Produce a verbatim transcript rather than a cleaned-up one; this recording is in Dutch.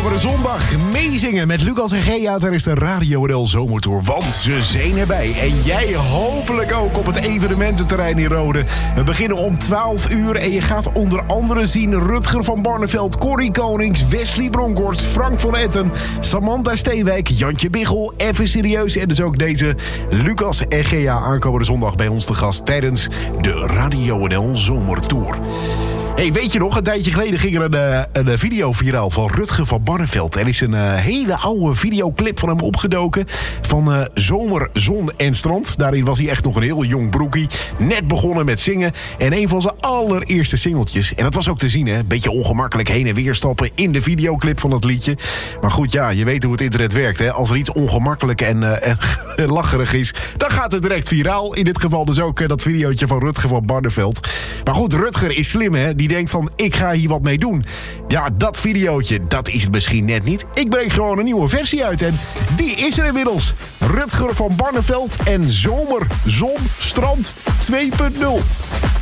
aankomende zondag meezingen met Lucas en Gea tijdens de Radio N L Zomertour. Want ze zijn erbij. En jij hopelijk ook op het evenemententerrein in Rode. We beginnen om twaalf uur en je gaat onder andere zien Rutger van Barneveld, Corrie Konings, Wesley Bronkhorst, Frank van Etten, Samantha Steenwijk, Jantje Biggel, Even Serieus en dus ook deze Lucas en Gea aankomende zondag bij ons te gast tijdens de Radio N L Zomertour. Hey, weet je nog, een tijdje geleden ging er een, een video viraal van Rutger van Barneveld. Er is een uh, hele oude videoclip van hem opgedoken van uh, Zomer, Zon en Strand. Daarin was hij echt nog een heel jong broekie. Net begonnen met zingen. En een van zijn allereerste singeltjes. En dat was ook te zien, hè. Beetje ongemakkelijk heen en weer stappen in de videoclip van dat liedje. Maar goed, ja, je weet hoe het internet werkt, hè. Als er iets ongemakkelijk en, uh, en lacherig is, dan gaat het direct viraal. In dit geval dus ook uh, dat videootje van Rutger van Barneveld. Maar goed, Rutger is slim, hè. Die denkt van, ik ga hier wat mee doen. Ja, dat videootje, dat is het misschien net niet. Ik breng gewoon een nieuwe versie uit en die is er inmiddels. Rutger van Barneveld en Zomer, Zon, Strand twee punt nul.